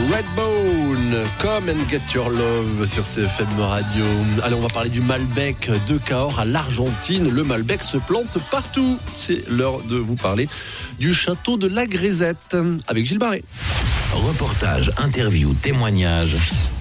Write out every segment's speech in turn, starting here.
Redbone, Come and Get Your Love sur CFM Radio. Allez, on va parler du Malbec de Cahors à l'Argentine. Le Malbec se plante partout. C'est l'heure de vous parler du château de la Grisette avec Gilles Barré. Reportage, interview, témoignage,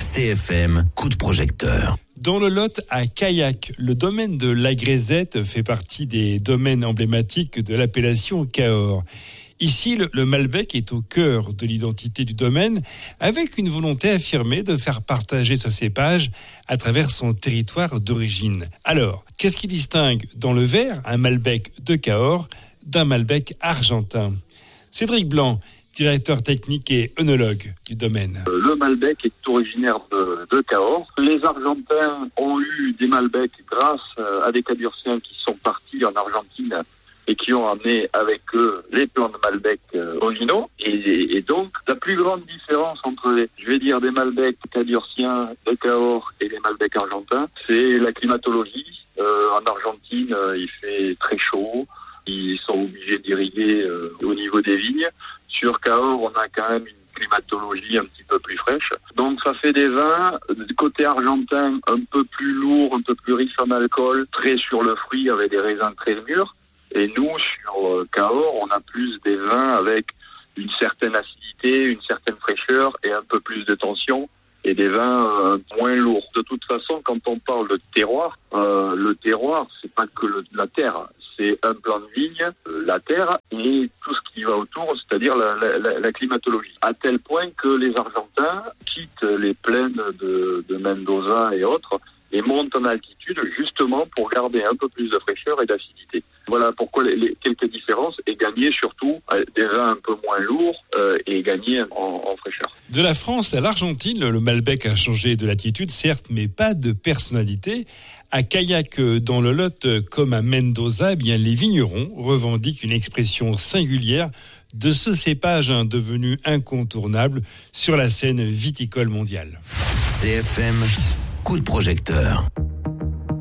CFM, coup de projecteur. Dans le Lot, à Caillac, le domaine de la Grisette fait partie des domaines emblématiques de l'appellation Cahors. Ici, le Malbec est au cœur de l'identité du domaine, avec une volonté affirmée de faire partager ce cépage à travers son territoire d'origine. Alors, qu'est-ce qui distingue dans le verre un Malbec de Cahors d'un Malbec argentin ? Cédric Blanc, directeur technique et œnologue du domaine. Le Malbec est originaire de Cahors. Les Argentins ont eu des Malbecs grâce à des Cadurciens qui sont partis en Argentine et qui ont amené avec eux les plants de Malbec originaux. Et donc, la plus grande différence entre des Malbecs cadurciens de Cahors et les Malbecs argentins, c'est la climatologie. En Argentine, il fait très chaud. Ils sont obligés d'irriguer au niveau des vignes. Sur Cahors, on a quand même une climatologie un petit peu plus fraîche. Donc ça fait des vins, côté argentin, un peu plus lourds, un peu plus riches en alcool, très sur le fruit avec des raisins très mûrs. Et nous, sur Cahors, on a plus des vins avec une certaine acidité, une certaine fraîcheur et un peu plus de tension. Et des vins moins lourds. De toute façon, quand on parle de terroir, le terroir, c'est pas que la terre. C'est un plan de vigne, la terre et tout ce qui va autour, c'est-à-dire la climatologie. À tel point que les Argentins quittent les plaines de Mendoza et autres et montent en altitude justement pour garder un peu plus de fraîcheur et d'acidité. Voilà pourquoi les quelques différences et gagner surtout des vins un peu moins lourds et gagner en fraîcheur. De la France à l'Argentine, le Malbec a changé de latitude, certes, mais pas de personnalité. À Caillac, dans le Lot, comme à Mendoza, bien les vignerons revendiquent une expression singulière de ce cépage devenu incontournable sur la scène viticole mondiale. CFM, coup de projecteur.